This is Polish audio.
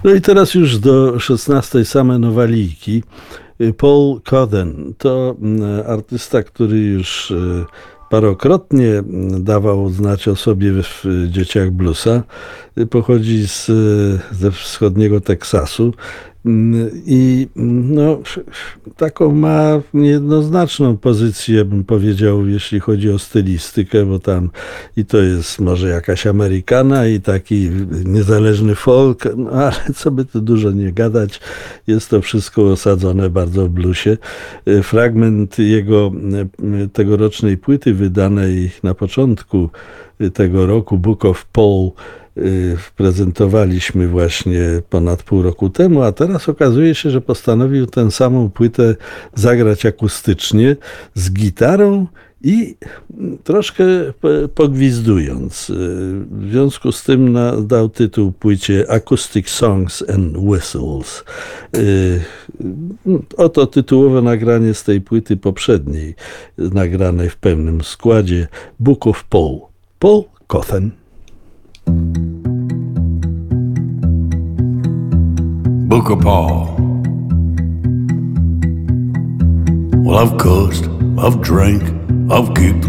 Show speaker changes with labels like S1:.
S1: No i teraz już do 16 same nowalijki. Paul Cothen to artysta, który już parokrotnie dawał znać o sobie w dzieciach bluesa. Pochodzi ze wschodniego Teksasu i no, taką ma niejednoznaczną pozycję, bym powiedział, jeśli chodzi o stylistykę, bo tam i to jest może jakaś Amerykana i taki niezależny folk, no ale co by tu dużo nie gadać, jest to wszystko osadzone bardzo w bluesie. Fragment jego tegorocznej płyty wydanej na początku tego roku, Book of Paul, prezentowaliśmy właśnie ponad pół roku temu, a teraz okazuje się, że postanowił tę samą płytę zagrać akustycznie z gitarą i troszkę pogwizdując. W związku z tym dał tytuł płycie Acoustic Songs and Whistles. Oto tytułowe nagranie z tej płyty poprzedniej, nagranej w pełnym składzie, Book of Paul. Paul Cothen.
S2: Book of Paul. Well, I've cussed, I've drank, I've kicked